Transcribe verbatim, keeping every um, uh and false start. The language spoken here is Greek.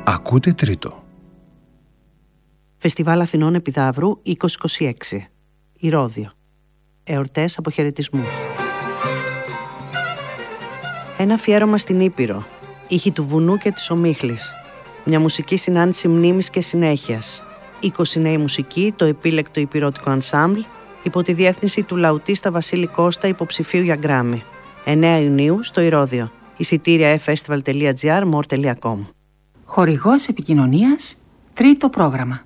Ακούτε τρίτο. Φεστιβάλ Αθηνών Επιδαύρου είκοσι είκοσι έξι. Ηρώδειο. Εορτές αποχαιρετισμού. Ένα αφιέρωμα στην Ήπειρο. Ήχοι του βουνού και της ομίχλης. Μια μουσική συνάντηση μνήμης και συνέχειας. είκοσι νέοι μουσικοί, το επίλεκτο υπηρώτικο ανσάμπλ, υπό τη διεύθυνση του λαουτίστα Βασίλη Κώστα, υποψηφίου για Γκράμι. εννέα Ιουνίου στο Ηρώδειο. Εισιτήρια e festival τελεία gr, more τελεία com. Χορηγός επικοινωνίας, τρίτο πρόγραμμα.